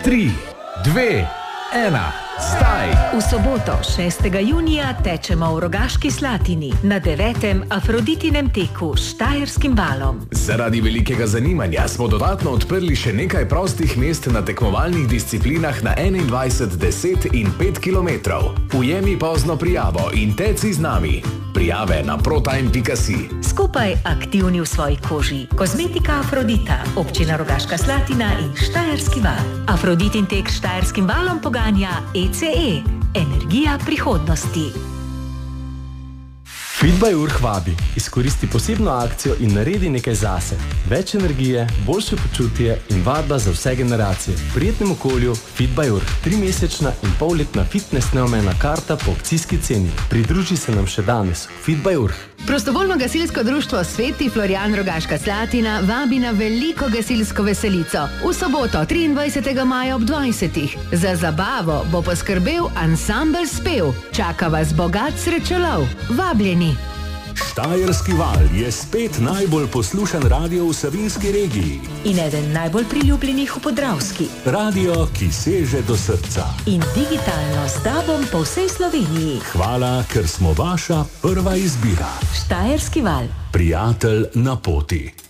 3, 2, 1, zdaj! V soboto 6. junija tečemo v Rogaški Slatini na 9. Afroditinem teku s Štajerskim valom. Zaradi velikega zanimanja smo dodatno odprli še nekaj prostih mest na tekmovalnih disciplinah na 21, 10 in 5 km. Ujemi pozno prijavo in teci z nami. Prijave na protime.si. Skupaj aktivni v svoji koži. Kozmetika Afrodita, občina Rogaška Slatina in Štajerski val. Afroditin tek s Štajerskim valom poganja ECE. Energija prihodnosti. Fit by Urh vabi. Izkoristi posebno akcijo in naredi nekaj zase. Več energije, boljše počutje in vadba za vse generacije. V prijetnem okolju Fit by Urh. 3-mesečna in polletna fitness neomejena karta po akcijski ceni. Pridruži se nam še danes. Fit by Urh. Prostovoljno gasilsko društvo Sveti Florijan Rogaška Slatina vabi na veliko gasilsko veselico. V soboto 23. maja ob 20. Za zabavo bo poskrbel ansambel Spev. Čaka vas bogat srečolov. Vabljeni! Štajerski val je spet najbolj poslušan radio v Savinjski regiji. In eden najbolj priljubljenih v Podravski. Radio, ki seže do srca. In digitalno z DAB-om po vsej Sloveniji. Hvala, ker smo vaša prva izbira. Štajerski val. Prijatelj na poti.